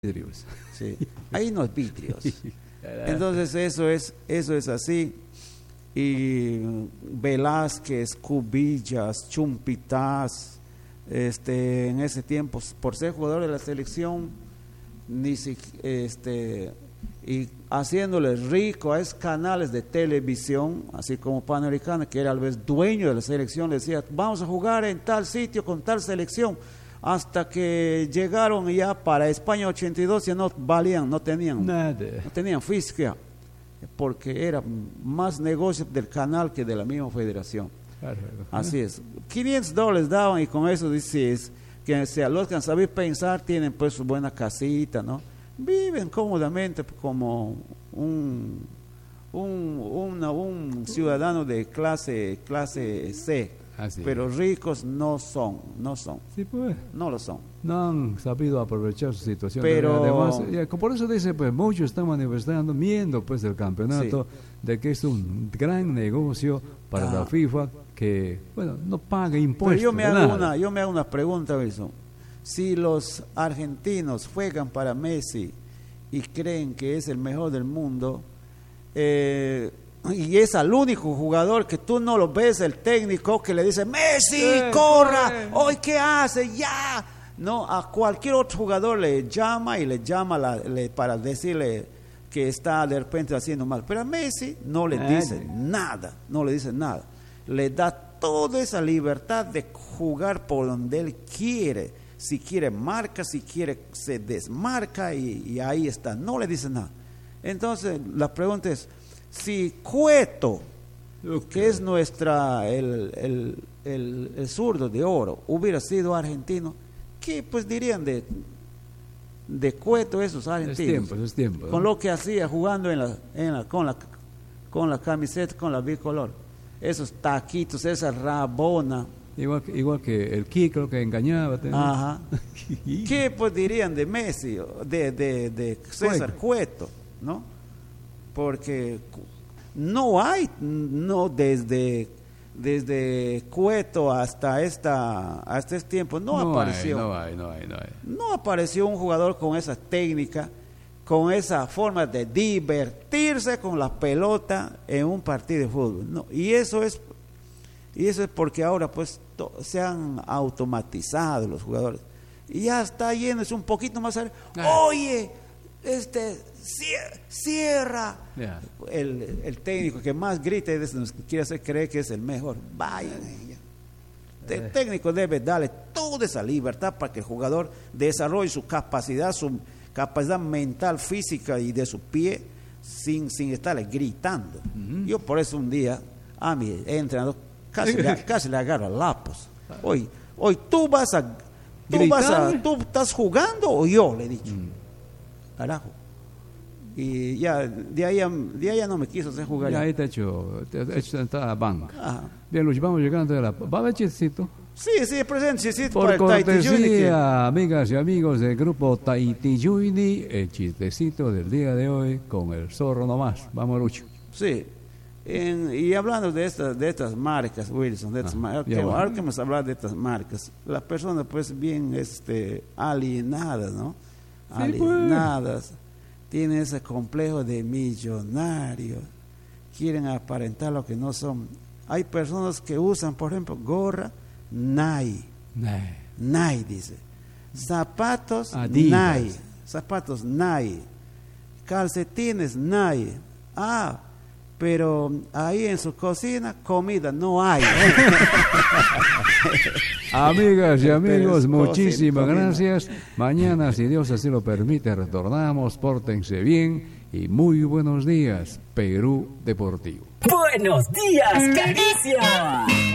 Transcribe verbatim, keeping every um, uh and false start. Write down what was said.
vidrios. Sí, hay unos vidrios. Entonces eso es, eso es así. Y Velázquez, Cubillas, Chumpitas, este, en ese tiempo, por ser jugador de la selección, ni si, este, y haciéndole rico a esos canales de televisión, así como Panamericana, que era a la vez dueño de la selección, le decía, vamos a jugar en tal sitio con tal selección, hasta que llegaron ya para España ochenta y dos, ya no valían, no tenían nada, no tenían física, porque era más negocio del canal que de la misma federación. Claro. Así es, quinientos dólares daban, y con eso dices que sea, los que han sabido pensar tienen pues su buena casita, ¿no? Viven cómodamente como un un, una, un ciudadano de clase clase C. Así. Pero ricos no son, no son. Sí, pues. No lo son. No han sabido aprovechar su situación. Pero además, ya, por eso dice, pues muchos están manifestando, viendo pues el campeonato, sí, de que es un gran negocio para ah. la FIFA, que, bueno, no paga impuestos. Pero yo me hago una, yo me hago una pregunta, Wilson. Si los argentinos juegan para Messi y creen que es el mejor del mundo, eh, y es al único jugador que tú no lo ves, el técnico que le dice Messi, eh, corra, hoy qué hace, ya, no, a cualquier otro jugador le llama y le llama la, le, para decirle que está de repente haciendo mal, pero a Messi no le dice eh. nada, no le dice nada, le da toda esa libertad de jugar por donde él quiere, si quiere marca, si quiere se desmarca y, y ahí está, no le dice nada. Entonces la pregunta es, si Cueto, okay, que es nuestra el, el, el, el zurdo de oro, hubiera sido argentino, ¿qué pues dirían de de Cueto esos argentinos? Es tiempo, es tiempo, ¿no? Con lo que hacía jugando en la, en la, con la con la camiseta, con la bicolor, esos taquitos, esa rabona. Igual que, igual que el Kiko que engañaba. Ajá. ¿Qué pues dirían de Messi, de, de, de César Cueto, ¿no? Porque no hay, no desde desde Cueto hasta esta hasta este tiempo no, no apareció, hay, no hay, no hay, no hay. No apareció un jugador con esa técnica, con esa forma de divertirse con la pelota en un partido de fútbol. No, y eso es y eso es porque ahora pues to, se han automatizado los jugadores y ya está yendo, es un poquito más arriba. Oye, este cierra, yeah. el, el técnico que más grita y nos quiere hacer creer que es el mejor, vaya, el eh. técnico debe darle toda esa libertad para que el jugador desarrolle su capacidad, su capacidad mental, física y de su pie sin, sin estarle gritando. Uh-huh. Yo por eso un día a mi entrenador casi, le, casi le agarro a lapos. Hoy, hoy tú vas a tú vas a tú estás jugando o yo, le he dicho. Uh-huh. Carajo. Y ya de ahí, de ahí ya no me quiso hacer jugar. Ya ahí te he hecho, te he hecho sentar a la banca. Ajá. Bien, Luis, vamos llegando a la... ¿Va a haber chistecito? Sí, sí, presente chistecito por para el cortesía, amigas y amigos del grupo Tahiti Yuni, el chistecito del día de hoy con el zorro nomás. Vamos, Lucho. Sí. En, y hablando de estas de estas marcas, Wilson, de estas ah, marcas, que, bueno. Ahora que vamos a hablar de estas marcas, las personas pues bien este, alienadas, ¿no? Sí, alienadas, pues. Tienen ese complejo de millonarios, quieren aparentar lo que no son. Hay personas que usan, por ejemplo, gorra Nike, Nike, Nike dice, zapatos Adidas. Nike, zapatos Nike, calcetines Nike, ah, pero ahí en su cocina comida no hay. Amigas y amigos, muchísimas gracias. Mañana, si Dios así lo permite, retornamos. Pórtense bien y muy buenos días, Perú Deportivo. Buenos días, Caricia.